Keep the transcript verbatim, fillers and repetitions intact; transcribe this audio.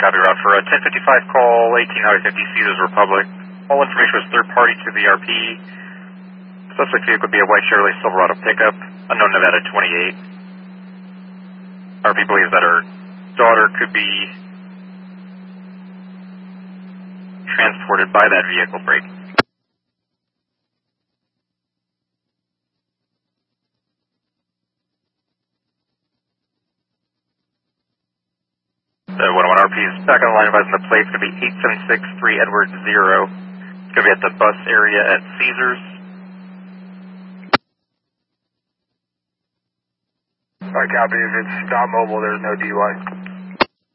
Copy, route for a ten fifty-five call, eighteen fifty Cedars Republic. All information was third party to the R P. Suspect vehicle would be a white Chevrolet Silverado pickup, unknown Nevada twenty-eight. R P believes that her daughter could be transported by that vehicle break. The one oh one R P is back on the line, advising the plate's going to be eight seven six three Edward zero. It's going to be at the bus area at Caesars. Alright, copy. If it's not mobile, there's no D U I.